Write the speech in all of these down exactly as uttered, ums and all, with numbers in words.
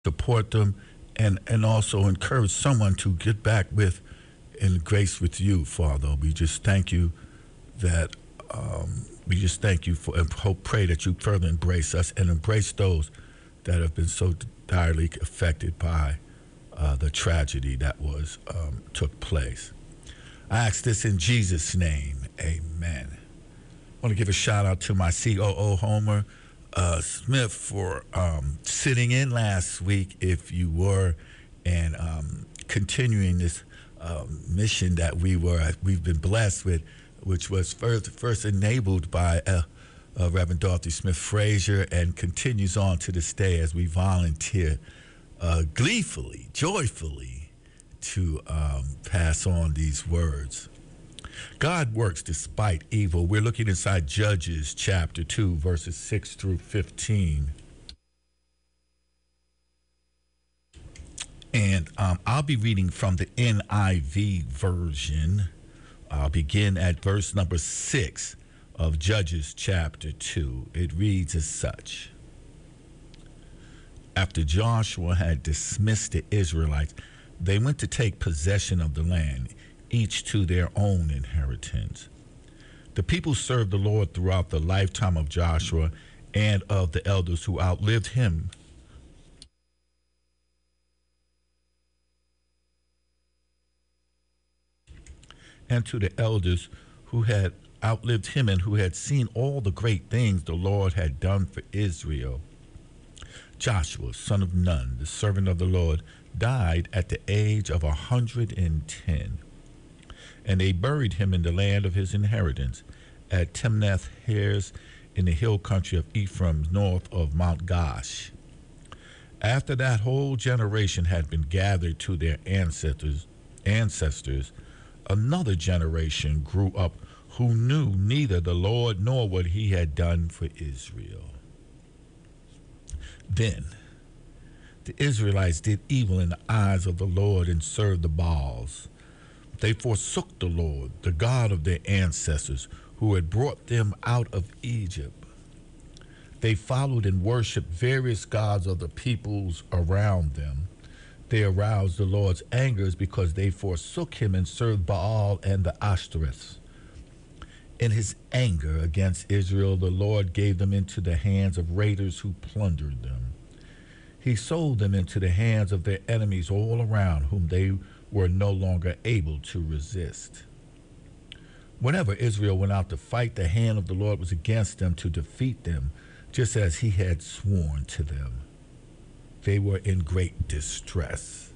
support them, and, and also encourage someone to get back with in grace with you, Father. We just thank you that um, we just thank you for and hope, pray that you further embrace us and embrace those that have been so direly affected by uh, the tragedy that was um, took place. I ask this in Jesus' name, amen. I want to give a shout out to my C O O, Homer uh, Smith, for um, sitting in last week, if you were, and um, continuing this um, mission that we were, we've been blessed with, which was first, first enabled by uh, uh, Reverend Dorothy Smith Frazier, and continues on to this day as we volunteer uh, gleefully, joyfully, to um, pass on these words. God works despite evil. We're looking inside Judges chapter two, verses six through fifteen. And um, I'll be reading from the N I V version. I'll begin at verse number six of Judges chapter two. It reads as such. After Joshua had dismissed the Israelites, they went to take possession of the land, each to their own inheritance. The people served the Lord throughout the lifetime of Joshua and of the elders who outlived him. And to the elders who had outlived him and who had seen all the great things the Lord had done for Israel. Joshua, son of Nun, the servant of the Lord, died at the age of a hundred and ten. And they buried him in the land of his inheritance at Timnath Heres in the hill country of Ephraim, north of Mount Gaash. After that whole generation had been gathered to their ancestors, ancestors, another generation grew up who knew neither the Lord nor what he had done for Israel. Then the Israelites did evil in the eyes of the Lord and served the Baals. They forsook the Lord, the God of their ancestors, who had brought them out of Egypt. They followed and worshipped various gods of the peoples around them. They aroused the Lord's anger because they forsook him and served Baal and the Ashtoreths. In his anger against Israel, the Lord gave them into the hands of raiders who plundered them. He sold them into the hands of their enemies all around, whom they were no longer able to resist. Whenever Israel went out to fight, the hand of the Lord was against them to defeat them, just as he had sworn to them. They were in great distress.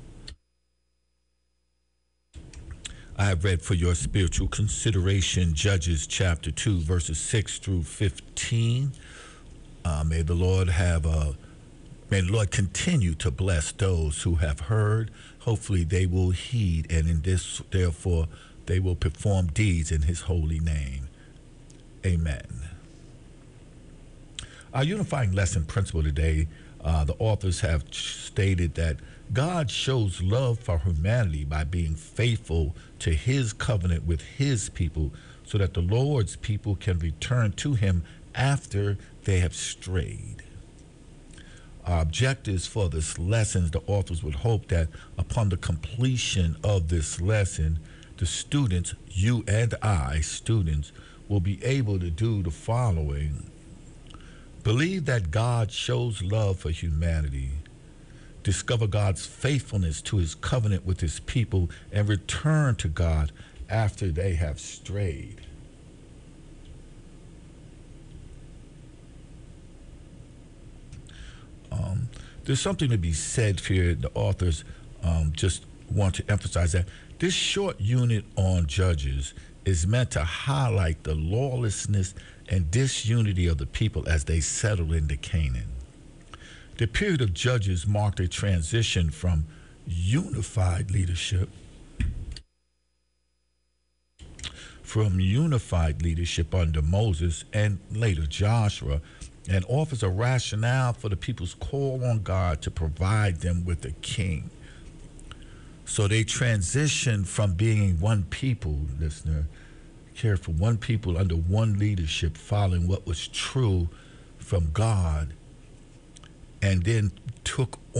I have read for your spiritual consideration Judges chapter two, verses six through fifteen. Uh, may the Lord have a May the Lord continue to bless those who have heard. Hopefully they will heed, and in this, therefore, they will perform deeds in his holy name. Amen. Our unifying lesson principle today, uh, the authors have stated that God shows love for humanity by being faithful to his covenant with his people so that the Lord's people can return to him after they have strayed. Our objectives for this lesson, the authors would hope that upon the completion of this lesson, the students, you and I, students, will be able to do the following. Believe that God shows love for humanity. Discover God's faithfulness to his covenant with his people and return to God after they have strayed. Um, there's something to be said here. The authors um, just want to emphasize that this short unit on Judges is meant to highlight the lawlessness and disunity of the people as they settled into Canaan. The period of Judges marked a transition from unified leadership from unified leadership under Moses and later Joshua, and offers a rationale for the people's call on God to provide them with a king. So they transitioned from being one people, listener, careful, one people under one leadership, following what was true from God, and then took